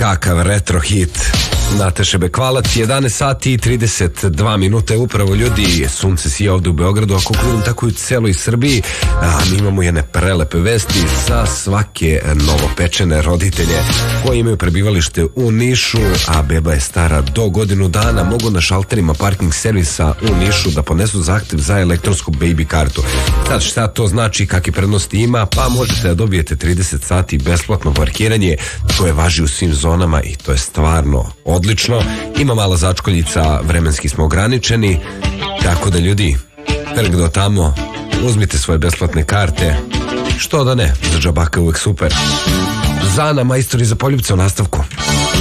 kakav retro hit Nataše Bekvalac. 11 sati i 32 minute. Upravo ljudi, sunce sija ovde u Beogradu, ako gledam tako i u celoj Srbiji. Mi imamo jedne prelepe vesti za svake novopečene roditelje koji imaju prebivalište u Nišu, a beba je stara do godinu dana. Mogu na šalterima parking servisa u Nišu da ponesu zahtev za elektronsku baby kartu. Sad šta to znači, kakve prednosti ima? Pa možete da dobijete 30 sati besplatno parkiranje koje važi u svim zonama i to je stvarno odlično. Ima mala začkoljica, vremenski smo ograničeni, tako da ljudi, trg do tamo, uzmite svoje besplatne karte, što da ne, za džabaka uvek super. Zana, majstori za poljupce u nastavku.